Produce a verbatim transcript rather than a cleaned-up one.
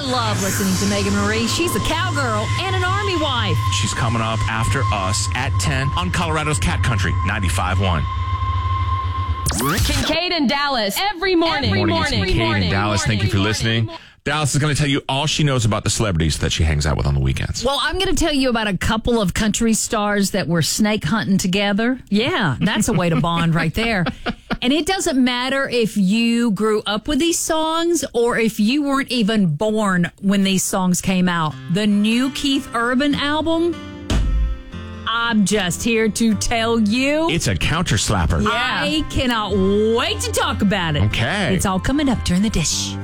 love listening to Megan Marie. She's a cowgirl and an army wife. She's coming up after us at ten on Colorado's Cat Country ninety-five point one. Kincaid and Dallas every morning. Every morning, morning. it's Kincaid and Dallas. Thank you for listening. Dallas is going to tell you all she knows about the celebrities that she hangs out with on the weekends. Well, I'm going to tell you about a couple of country stars that were snake hunting together. Yeah, that's a way to bond right there. And it doesn't matter if you grew up with these songs or if you weren't even born when these songs came out. The new Keith Urban album, I'm just here to tell you. It's a counter slapper. Yeah. I cannot wait to talk about it. Okay. It's all coming up during the dish.